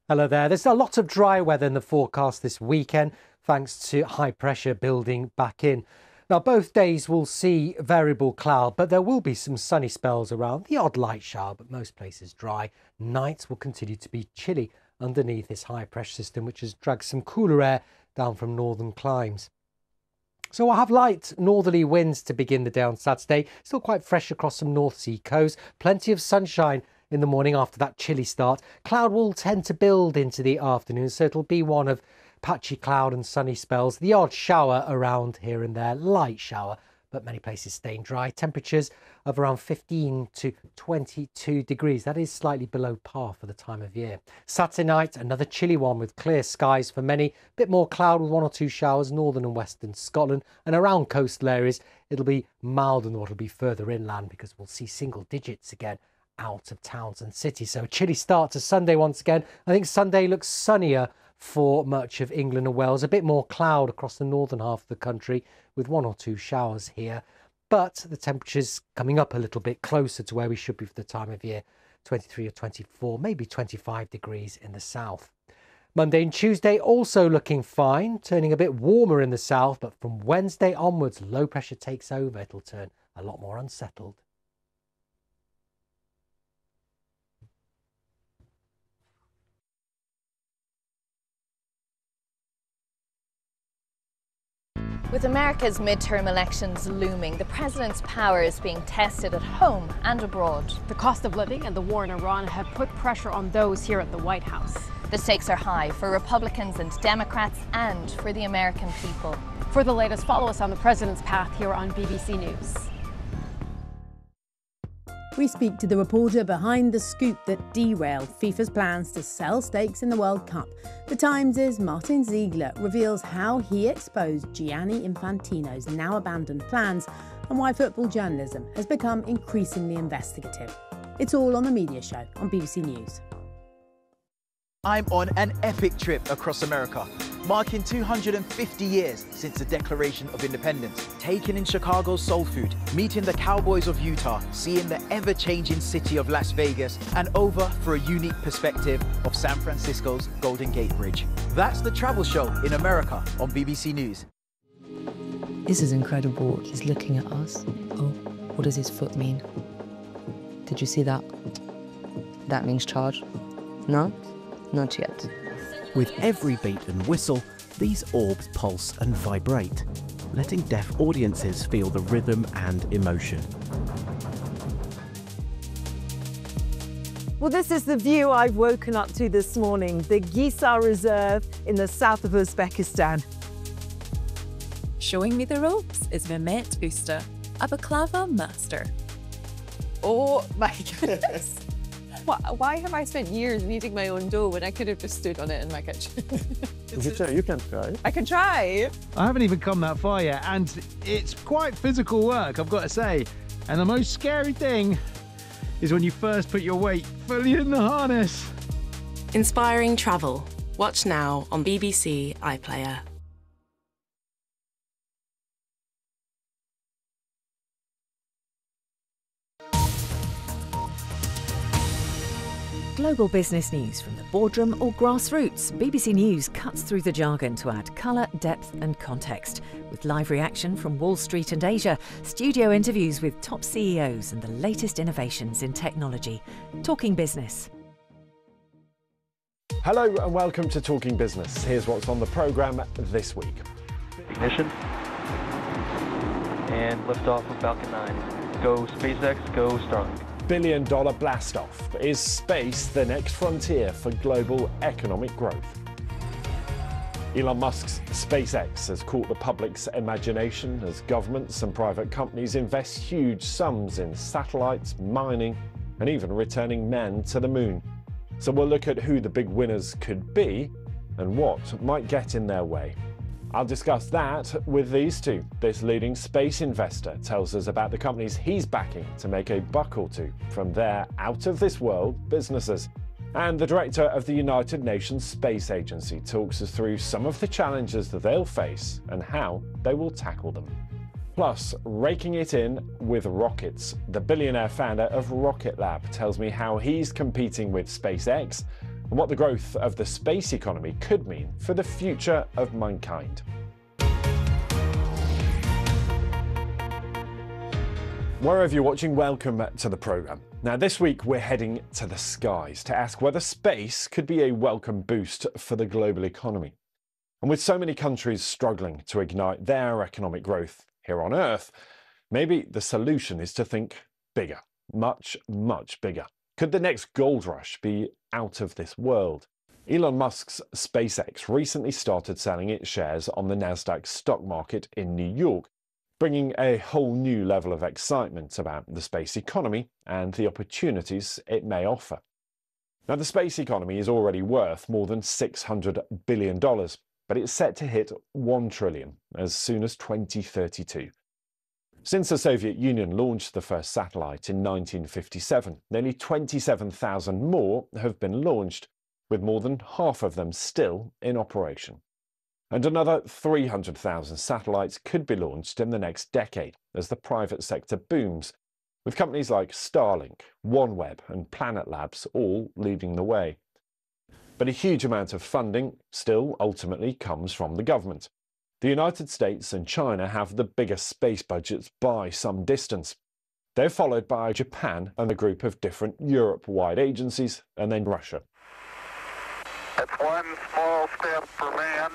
Hello there. There's a lot of dry weather in the forecast this weekend, thanks to high pressure building back in. Now, both days will see variable cloud, but there will be some sunny spells around, the odd light shower, but most places dry. Nights will continue to be chilly underneath this high pressure system, which has dragged some cooler air down from northern climes. So we'll have light northerly winds to begin the day on Saturday. Still quite fresh across some North Sea coast. Plenty of sunshine in the morning after that chilly start. Cloud will tend to build into the afternoon, so it'll be one of patchy cloud and sunny spells. The odd shower around here and there, light shower, but many places staying dry. Temperatures of around 15 to 22 degrees. That is slightly below par for the time of year. Saturday night, another chilly one with clear skies for many. Bit more cloud with one or two showers, northern and western Scotland. And around coastal areas, it'll be milder than what will be further inland because we'll see single digits again out of towns and cities. So a chilly start to Sunday once again. I think Sunday looks sunnier for much of England and Wales. A bit more cloud across the northern half of the country with one or two showers here. But the temperatures coming up a little bit closer to where we should be for the time of year. 23 or 24, maybe 25 degrees in the south. Monday and Tuesday also looking fine, turning a bit warmer in the south. But from Wednesday onwards, low pressure takes over. It'll turn a lot more unsettled. With America's midterm elections looming, the president's power is being tested at home and abroad. The cost of living and the war in Iran have put pressure on those here at the White House. The stakes are high for Republicans and Democrats and for the American people. For the latest, follow us on the president's path here on BBC News. We speak to the reporter behind the scoop that derailed FIFA's plans to sell stakes in the World Cup. The Times' Martin Ziegler reveals how he exposed Gianni Infantino's now abandoned plans and why football journalism has become increasingly investigative. It's all on The Media Show on BBC News. I'm on an epic trip across America, marking 250 years since the Declaration of Independence. Taken in Chicago's soul food, meeting the Cowboys of Utah, seeing the ever-changing city of Las Vegas, and over for a unique perspective of San Francisco's Golden Gate Bridge. That's the travel show in America on BBC News. This is incredible. He's looking at us. Oh, what does his foot mean? Did you see that? That means charge. No? Not yet. With every beat and whistle, these orbs pulse and vibrate, letting deaf audiences feel the rhythm and emotion. Well, this is the view I've woken up to this morning, the Gisar Reserve in the south of Uzbekistan. Showing me the ropes is Mehmet Usta, a baklava master. Oh my goodness. Why have I spent years kneading my own dough when I could have just stood on it in my kitchen? You can try. I can try. I haven't even come that far yet, and it's quite physical work, I've got to say. And the most scary thing is when you first put your weight fully in the harness. Inspiring travel. Watch now on BBC iPlayer. Global business news from the boardroom or grassroots. BBC News cuts through the jargon to add colour, depth and context. With live reaction from Wall Street and Asia, studio interviews with top CEOs and the latest innovations in technology. Talking Business. Hello and welcome to Talking Business. Here's what's on the programme this week. Ignition. And liftoff of Falcon 9. Go SpaceX, go Starlink. Billion-dollar blast-off. Is space the next frontier for global economic growth? Elon Musk's SpaceX has caught the public's imagination as governments and private companies invest huge sums in satellites, mining, and even returning men to the moon. So we'll look at who the big winners could be and what might get in their way. I'll discuss that with these two. This leading space investor tells us about the companies he's backing to make a buck or two from their out-of-this-world businesses. And the director of the United Nations Space Agency talks us through some of the challenges that they'll face and how they will tackle them. Plus, raking it in with rockets. The billionaire founder of Rocket Lab tells me how he's competing with SpaceX and what the growth of the space economy could mean for the future of mankind. Wherever you're watching, welcome to the programme. Now this week we're heading to the skies to ask whether space could be a welcome boost for the global economy. And with so many countries struggling to ignite their economic growth here on Earth, maybe the solution is to think bigger, much, much bigger. Could the next gold rush be out of this world? Elon Musk's SpaceX recently started selling its shares on the Nasdaq stock market in New York, bringing a whole new level of excitement about the space economy and the opportunities it may offer. Now, the space economy is already worth more than $600 billion, but it's set to hit $1 trillion as soon as 2032. Since the Soviet Union launched the first satellite in 1957, nearly 27,000 more have been launched, with more than half of them still in operation. And another 300,000 satellites could be launched in the next decade as the private sector booms, with companies like Starlink, OneWeb and Planet Labs all leading the way. But a huge amount of funding still ultimately comes from the government. The United States and China have the biggest space budgets by some distance. They're followed by Japan and a group of different Europe-wide agencies, and then Russia. It's one small step for man,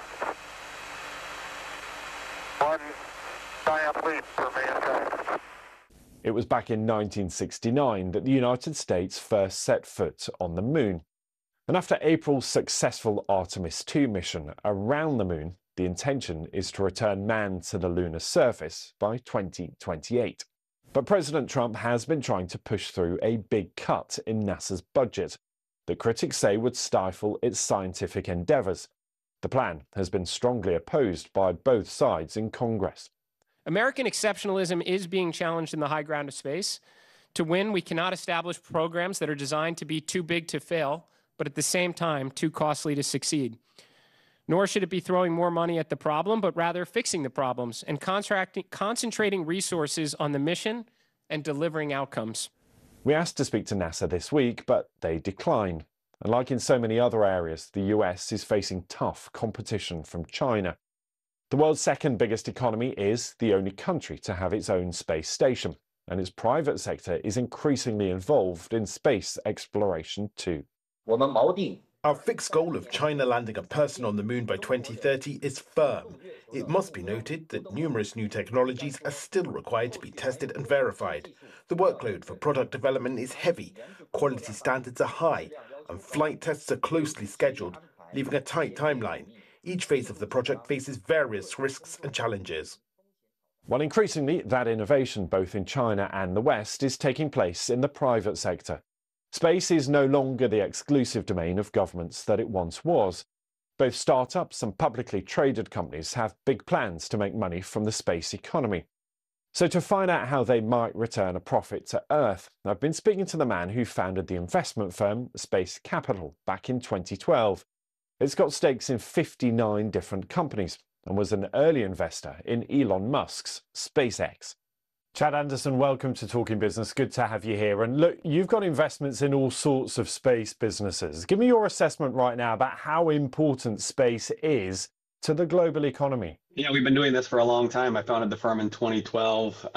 one giant leap for mankind. It was back in 1969 that the United States first set foot on the moon. And after April's successful Artemis II mission around the moon, the intention is to return man to the lunar surface by 2028. But President Trump has been trying to push through a big cut in NASA's budget that critics say would stifle its scientific endeavours. The plan has been strongly opposed by both sides in Congress. American exceptionalism is being challenged in the high ground of space. To win, we cannot establish programs that are designed to be too big to fail, but at the same time, too costly to succeed. Nor should it be throwing more money at the problem, but rather fixing the problems and concentrating resources on the mission and delivering outcomes. We asked to speak to NASA this week, but they declined. And like in so many other areas, the US is facing tough competition from China. The world's second biggest economy is the only country to have its own space station, and its private sector is increasingly involved in space exploration too. Our fixed goal of China landing a person on the moon by 2030 is firm. It must be noted that numerous new technologies are still required to be tested and verified. The workload for product development is heavy, quality standards are high, and flight tests are closely scheduled, leaving a tight timeline. Each phase of the project faces various risks and challenges. While increasingly that innovation, both in China and the West, is taking place in the private sector. Space is no longer the exclusive domain of governments that it once was. Both startups and publicly traded companies have big plans to make money from the space economy. So to find out how they might return a profit to Earth, I've been speaking to the man who founded the investment firm Space Capital back in 2012. It's got stakes in 59 different companies and was an early investor in Elon Musk's SpaceX. Chad Anderson, welcome to Talking Business. Good to have you here. And look, you've got investments in all sorts of space businesses. Give me your assessment right now about how important space is to the global economy. Yeah, we've been doing this for a long time. I founded the firm in 2012,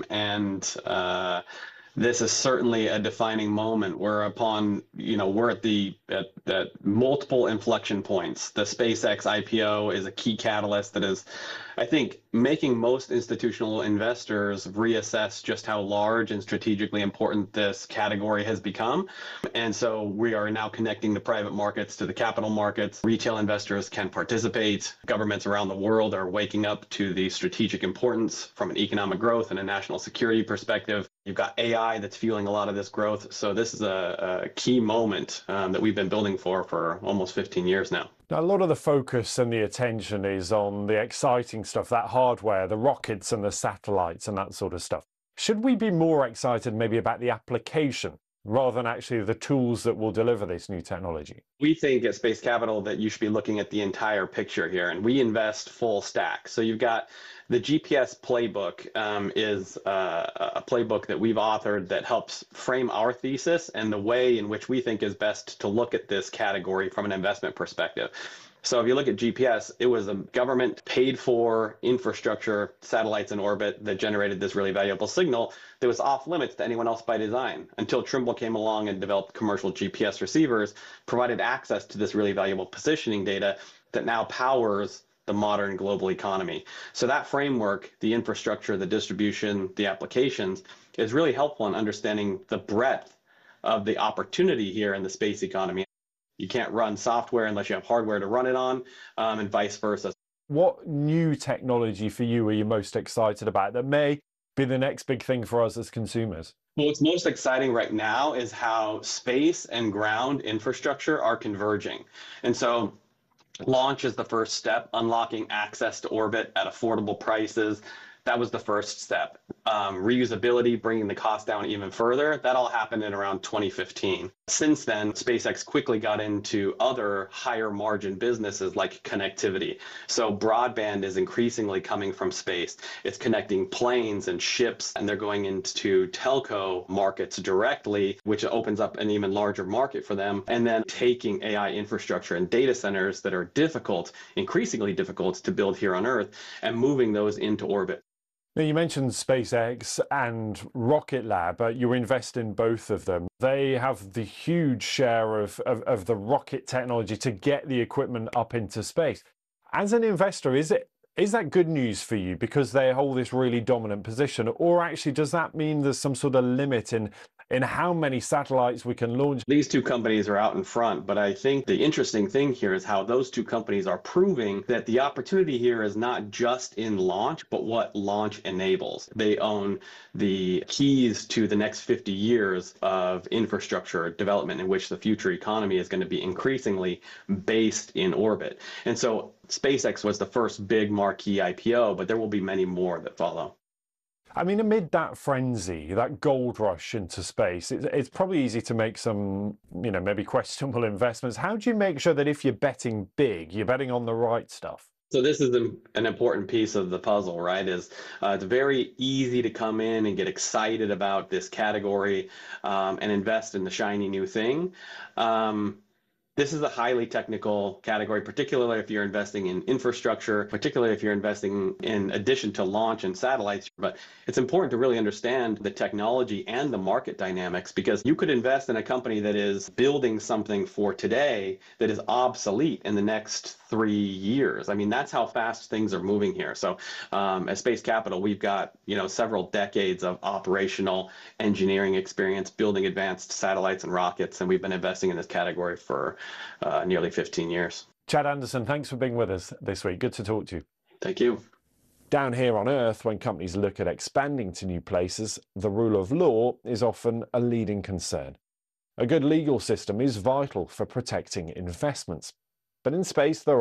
this is certainly a defining moment whereupon, we're at multiple inflection points. The SpaceX IPO is a key catalyst that is, I think, making most institutional investors reassess just how large and strategically important this category has become. And so we are now connecting the private markets to the capital markets. Retail investors can participate. Governments around the world are waking up to the strategic importance from an economic growth and a national security perspective. You've got AI that's fueling a lot of this growth. So this is a key moment that we've been building for almost 15 years now. Now, a lot of the focus and the attention is on the exciting stuff, that hardware, the rockets and the satellites and that sort of stuff. Should we be more excited maybe about the application rather than actually the tools that will deliver this new technology? We think at Space Capital that you should be looking at the entire picture here, and we invest full stack. So you've got the GPS playbook is a playbook that we've authored that helps frame our thesis and the way in which we think is best to look at this category from an investment perspective. So if you look at GPS, it was a government paid for infrastructure, satellites in orbit that generated this really valuable signal that was off limits to anyone else by design until Trimble came along and developed commercial GPS receivers, provided access to this really valuable positioning data that now powers the modern global economy. So that framework, the infrastructure, the distribution, the applications, is really helpful in understanding the breadth of the opportunity here in the space economy. You can't run software unless you have hardware to run it on, and vice versa. What new technology for you are you most excited about that may be the next big thing for us as consumers? Well, what's most exciting right now is how space and ground infrastructure are converging. And so launch is the first step, unlocking access to orbit at affordable prices. That was the first step. Reusability, bringing the cost down even further, that all happened in around 2015. Since then, SpaceX quickly got into other higher margin businesses like connectivity. So broadband is increasingly coming from space. It's connecting planes and ships, and they're going into telco markets directly, which opens up an even larger market for them. And then taking AI infrastructure and data centers that are difficult, increasingly difficult to build here on Earth, and moving those into orbit. Now, you mentioned SpaceX and Rocket Lab. You invest in both of them. They have the huge share of the rocket technology to get the equipment up into space. As an investor, is that good news for you because they hold this really dominant position? Or actually, does that mean there's some sort of limit in how many satellites we can launch? These two companies are out in front, but I think the interesting thing here is how those two companies are proving that the opportunity here is not just in launch, but what launch enables. They own the keys to the next 50 years of infrastructure development in which the future economy is going to be increasingly based in orbit. And so SpaceX was the first big marquee IPO, but there will be many more that follow. I mean, amid that frenzy, that gold rush into space, it's probably easy to make some, maybe questionable investments. How do you make sure that if you're betting big, you're betting on the right stuff? So this is an important piece of the puzzle, right? It's very easy to come in and get excited about this category and invest in the shiny new thing. This is a highly technical category, particularly if you're investing in infrastructure, particularly if you're investing in addition to launch and satellites. But it's important to really understand the technology and the market dynamics, because you could invest in a company that is building something for today that is obsolete in the next 3 years. I mean, that's how fast things are moving here. So at Space Capital, we've got several decades of operational engineering experience building advanced satellites and rockets, and we've been investing in this category for nearly 15 years. Chad Anderson, thanks for being with us this week. Good to talk to you. Thank you. Down here on Earth, when companies look at expanding to new places, the rule of law is often a leading concern. A good legal system is vital for protecting investments. But in space, there